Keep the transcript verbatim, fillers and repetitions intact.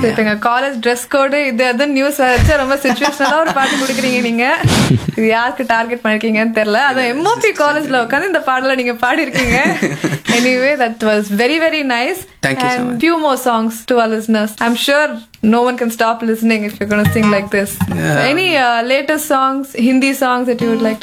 இப்ப எங்க college dress code இது அது நியூஸ் வச்சு ரொம்ப சிச்சுவேஷனலா ஒரு பாட்டு குடுக்குறீங்க நீங்க. இது யாருக்கு டார்கெட் பண்ணிருக்கீங்கன்னு தெரியல. அது எம்ஓபி காலேஜ்ல உட்காந்து இந்த பாடல நீங்க பாடி இருக்கீங்க. Anyway, that was very very nice. Thank you so and much. few more songs to our listeners. I'm sure no one can stop listening if you're going to sing like this. Yeah. Any uh, latest songs, Hindi songs that you would like